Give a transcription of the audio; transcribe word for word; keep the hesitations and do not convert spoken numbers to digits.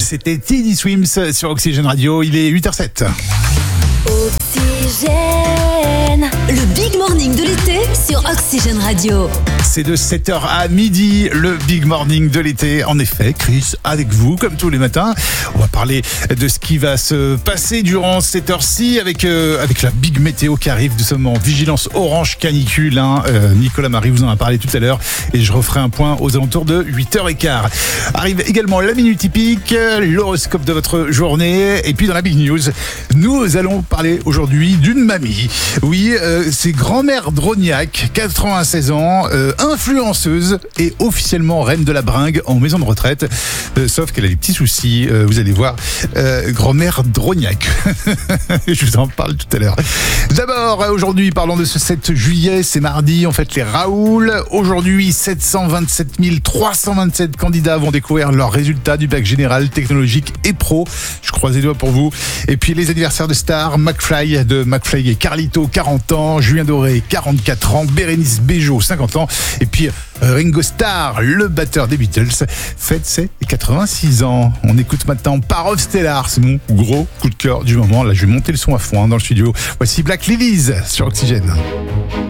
C'était Teddy Swims sur Oxygène Radio. Il est huit heures zéro sept. Oxygène, le Big Morning de l'été sur Oxygène Radio. C'est de sept heures à midi, le Big Morning de l'été. En effet, Chris, avec vous, comme tous les matins. On va parler de ce qui va se passer durant cette heure-ci avec, euh, avec la Big Météo qui arrive. Nous sommes en vigilance orange canicule. Hein. Euh, Nicolas Marie vous en a parlé tout à l'heure et je referai un point aux alentours de huit heures quinze. Arrive également la minute typique, l'horoscope de votre journée. Et puis dans la Big News, nous allons parler aujourd'hui d'une mamie. Oui, euh, c'est grand-mère Drognac, quatre-vingt-seize ans, euh, influenceuse et officiellement reine de la bringue en maison de retraite. Euh, sauf qu'elle a des petits soucis, euh, vous allez voir. Euh, grand-mère Drognac. Je vous en parle tout à l'heure. D'abord, aujourd'hui, parlons de ce sept juillet, c'est mardi, on fête les Raoul. Aujourd'hui, sept cent vingt-sept mille trois cent vingt-sept candidats vont découvrir leurs résultats du bac général, technologique et pro. Je croise les doigts pour vous. Et puis les anniversaires de stars, McFly de McFly et Carlito, quarante ans, Julien Doré, quarante-quatre ans, Bérénice Bejo, cinquante ans, et puis Ringo Starr, le batteur des Beatles, fête ses quatre-vingt-six ans. On écoute maintenant Part of Stellar, c'est mon gros coup de cœur du moment. Là, je vais monter le son à fond hein, dans le studio. Voici Black Lilies sur Oxygène.